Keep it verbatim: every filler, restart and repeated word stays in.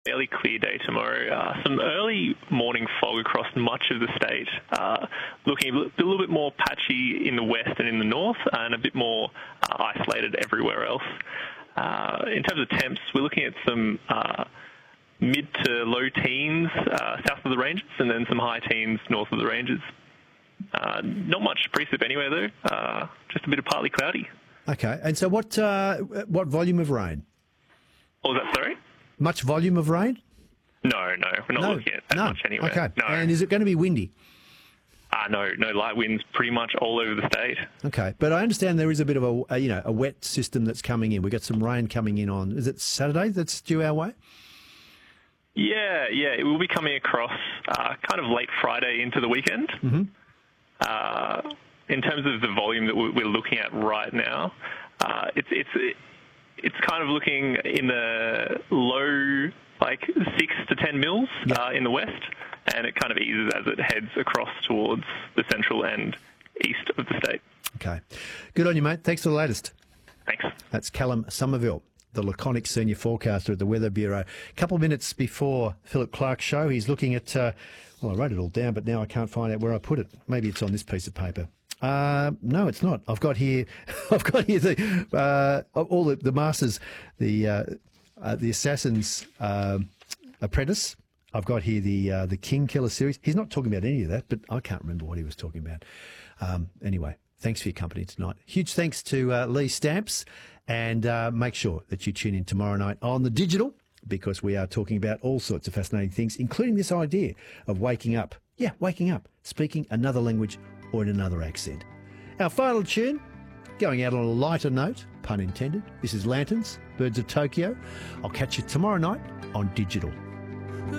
Fairly clear day tomorrow. Uh, some early morning fog across much of the state, uh, looking a little bit more patchy in the west and in the north, and a bit more uh, isolated everywhere else. Uh, in terms of temps, we're looking at some uh, mid to low teens uh, south of the ranges, and then some high teens north of the ranges. Uh, not much precip anywhere, though. Uh, just a bit of partly cloudy. Okay, and so what uh, what volume of rain? What was that, sorry? Much volume of rain? No, no, we're not no, looking at that no. much anyway. Okay, no. And is it going to be windy? Uh, no, no light winds pretty much all over the state. Okay, but I understand there is a bit of a, a you know a wet system that's coming in. We've got some rain coming in on, is it Saturday that's due our way? Yeah, yeah, it will be coming across uh, kind of late Friday into the weekend. Mm-hmm. Uh, in terms of the volume that we're looking at right now, uh, it's it's it's kind of looking in the low, like six to ten mils yep. uh, in the west, and it kind of eases as it heads across towards the central and east of the state. Okay, good on you, mate. Thanks for the latest. Thanks. That's Callum Somerville, the laconic senior forecaster at the Weather Bureau. A couple of minutes before Philip Clark's show, he's looking at, uh, well, I wrote it all down, but now I can't find out where I put it. Maybe it's on this piece of paper. Uh, no, it's not. I've got here, I've got here the uh, all the, the masters, the uh, uh, the Assassin's uh, Apprentice. I've got here the uh, the King Killer series. He's not talking about any of that, but I can't remember what he was talking about. Um, anyway, thanks for your company tonight. Huge thanks to uh, Lee Stamps. And uh, make sure that you tune in tomorrow night on the digital, because we are talking about all sorts of fascinating things, including this idea of waking up. Yeah, waking up, speaking another language or in another accent. Our final tune, going out on a lighter note, pun intended. This is Lanterns, Birds of Tokyo. I'll catch you tomorrow night on digital.